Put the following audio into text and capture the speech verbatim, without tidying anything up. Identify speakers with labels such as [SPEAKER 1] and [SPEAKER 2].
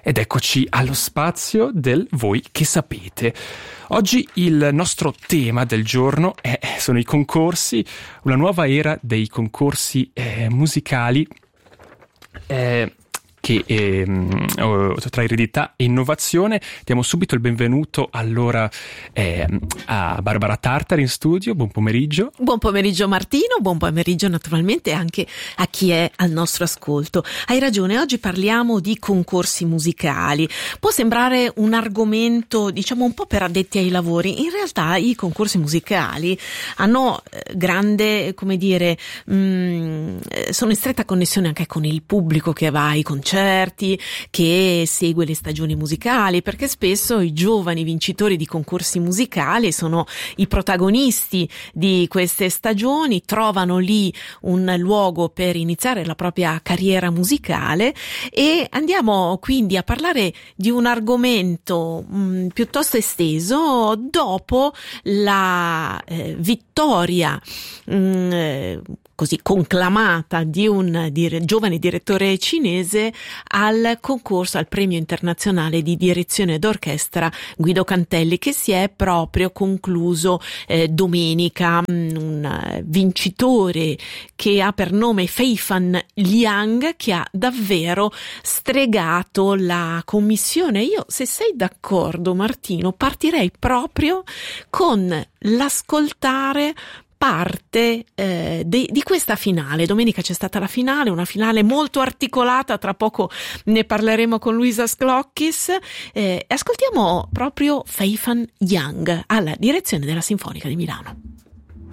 [SPEAKER 1] Ed eccoci allo spazio del Voi che sapete. Oggi il nostro tema del giorno è, sono i concorsi, una nuova era dei concorsi eh, musicali eh, che eh, tra eredità e innovazione. Diamo subito il benvenuto allora eh, a Barbara Tartari in studio. Buon pomeriggio.
[SPEAKER 2] Buon pomeriggio Martino, buon pomeriggio naturalmente anche a chi è al nostro ascolto. Hai ragione, oggi parliamo di concorsi musicali. Può sembrare un argomento diciamo un po' per addetti ai lavori, in realtà i concorsi musicali hanno eh, grande, come dire, mh, sono in stretta connessione anche con il pubblico che va ai concerti, che segue le stagioni musicali, perché spesso i giovani vincitori di concorsi musicali sono i protagonisti di queste stagioni, trovano lì un luogo per iniziare la propria carriera musicale. E andiamo quindi a parlare di un argomento mh, piuttosto esteso dopo la eh, vittoria mh, così conclamata di un dire, giovane direttore cinese al concorso, al premio internazionale di direzione d'orchestra Guido Cantelli, che si è proprio concluso eh, domenica. Un vincitore che ha per nome Feifan Liang, che ha davvero stregato la commissione. Io, se sei d'accordo Martino, partirei proprio con l'ascoltare parte eh, de, di questa finale. Domenica c'è stata la finale, una finale molto articolata, tra poco ne parleremo con Luisa Sclocchis. Eh, ascoltiamo proprio Feifan Liang alla direzione della Sinfonica di Milano.